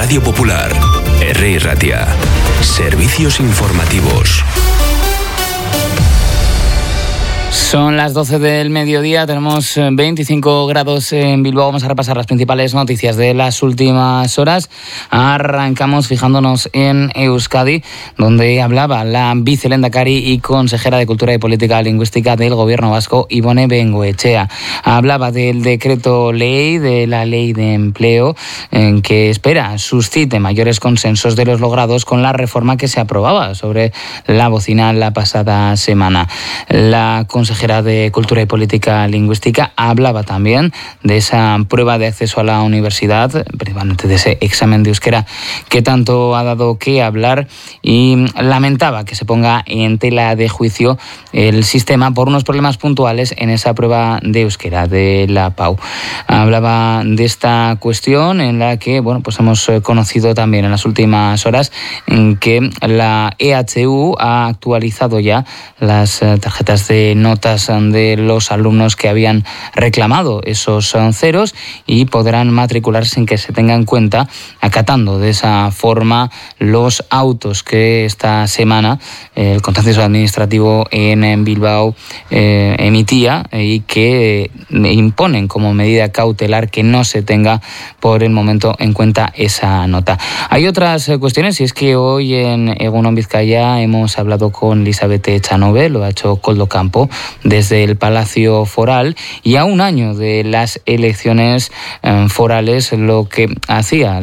Radio Popular, R. Ratia. Servicios informativos. Son las 12 del mediodía, tenemos 25 grados en Bilbao. Vamos a repasar las principales noticias de las últimas horas. Arrancamos fijándonos en Euskadi, donde hablaba la vicelehendakari y consejera de Cultura y Política Lingüística del Gobierno vasco, Ibone Bengoechea. Hablaba del decreto ley, de la ley de empleo, en que espera suscite mayores consensos de los logrados con la reforma que se aprobaba sobre la bocina la pasada semana. La consejera de Cultura y Política Lingüística hablaba también de esa prueba de acceso a la universidad, principalmente de ese examen de euskera que tanto ha dado que hablar, y lamentaba que se ponga en tela de juicio el sistema por unos problemas puntuales en esa prueba de euskera de la PAU. Hablaba de esta cuestión en la que pues hemos conocido también en las últimas horas que la EHU ha actualizado ya las tarjetas de notas de los alumnos que habían reclamado esos ceros y podrán matricularse sin que se tenga en cuenta, acatando de esa forma los autos que esta semana el contencioso administrativo en Bilbao emitía y que imponen como medida cautelar que no se tenga por el momento en cuenta esa nota. Hay otras cuestiones, y es que hoy en Egunon Bizkaia hemos hablado con Elizabeth Echanove, lo ha hecho Koldo Campo, desde el Palacio Foral, y a un año de las elecciones forales lo que hacía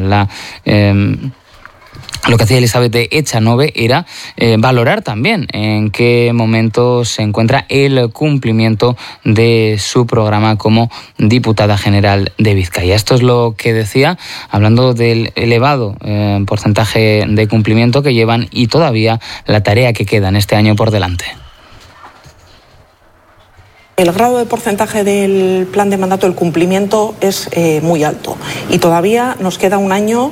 Elizabeth Echanove era valorar también en qué momento se encuentra el cumplimiento de su programa como diputada general de Vizcaya. Esto es lo que decía, hablando del elevado porcentaje de cumplimiento que llevan y todavía la tarea que queda en este año por delante. El grado de porcentaje del plan de mandato, el cumplimiento, es muy alto y todavía nos queda un año.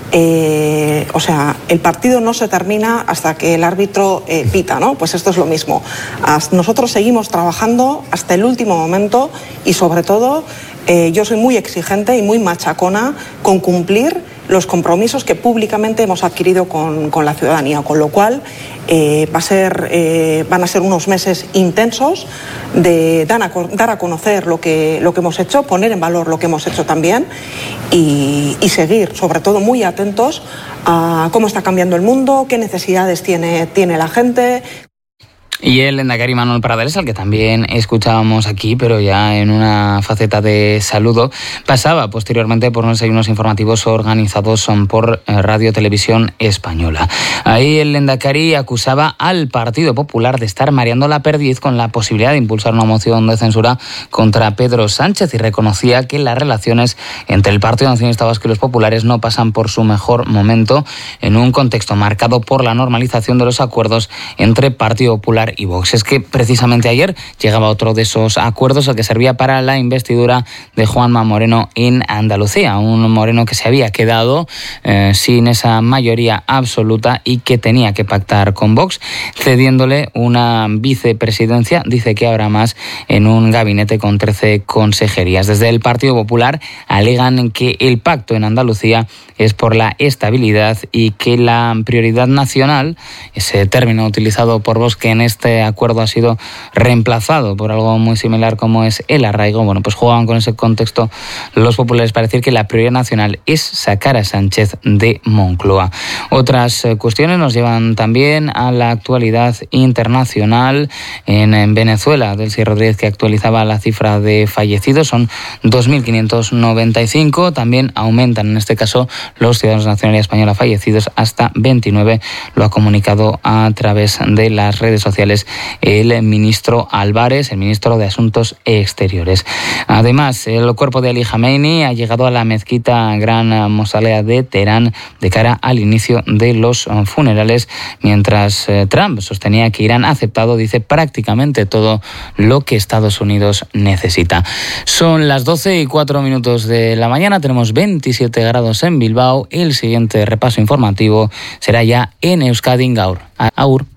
El partido no se termina hasta que el árbitro pita, ¿no? Pues esto es lo mismo. Nosotros seguimos trabajando hasta el último momento y, sobre todo, yo soy muy exigente y muy machacona con cumplir los compromisos que públicamente hemos adquirido con la ciudadanía, con lo cual van a ser unos meses intensos de dar a conocer lo que hemos hecho, poner en valor lo que hemos hecho también y seguir, sobre todo, muy atentos a cómo está cambiando el mundo, qué necesidades tiene la gente. Y el lehendakari Manuel Pradales, al que también escuchábamos aquí, pero ya en una faceta de saludo, pasaba posteriormente por unos desayunos informativos organizados por Radio Televisión Española. Ahí el lehendakari acusaba al Partido Popular de estar mareando la perdiz con la posibilidad de impulsar una moción de censura contra Pedro Sánchez y reconocía que las relaciones entre el Partido Nacionalista Vasco y los populares no pasan por su mejor momento en un contexto marcado por la normalización de los acuerdos entre Partido Popular y Vox. Es que precisamente ayer llegaba otro de esos acuerdos, el que servía para la investidura de Juanma Moreno en Andalucía, un Moreno que se había quedado sin esa mayoría absoluta y que tenía que pactar con Vox, cediéndole una vicepresidencia, dice que habrá más, en un gabinete con 13 consejerías. Desde el Partido Popular alegan que el pacto en Andalucía es por la estabilidad y que la prioridad nacional, ese término utilizado por Vox que en este acuerdo ha sido reemplazado por algo muy similar como es el arraigo, pues jugaban con ese contexto los populares para decir que la prioridad nacional es sacar a Sánchez de Moncloa. Otras cuestiones nos llevan también a la actualidad internacional. En Venezuela, Delcy Rodríguez, que actualizaba la cifra de fallecidos, son 2.595, también aumentan en este caso los ciudadanos de nacionalidad española fallecidos hasta 29, lo ha comunicado a través de las redes sociales el ministro Álvarez, el ministro de Asuntos Exteriores. Además, el cuerpo de Ali Khamenei ha llegado a la mezquita Gran Mausolea de Teherán de cara al inicio de los funerales, mientras Trump sostenía que Irán ha aceptado, dice, prácticamente todo lo que Estados Unidos necesita. Son las 12:04 de la mañana, tenemos 27 grados en Bilbao. El siguiente repaso informativo será ya en Euskadi Gaur. Agur.